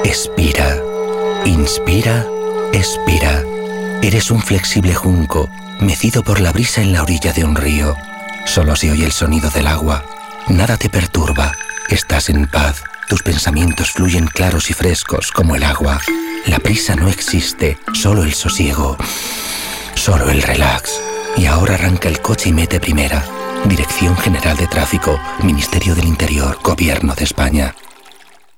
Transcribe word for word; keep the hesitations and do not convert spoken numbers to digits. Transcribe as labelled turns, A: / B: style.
A: expira, inspira, expira. Eres un flexible junco, mecido por la brisa en la orilla de un río. Solo se oye el sonido del agua. Nada te perturba. Estás en paz. Tus pensamientos fluyen claros y frescos como el agua. La prisa no existe, solo el sosiego. Solo el relax. Y ahora arranca el coche y mete primera. Dirección General de Tráfico, Ministerio del Interior, Gobierno de España.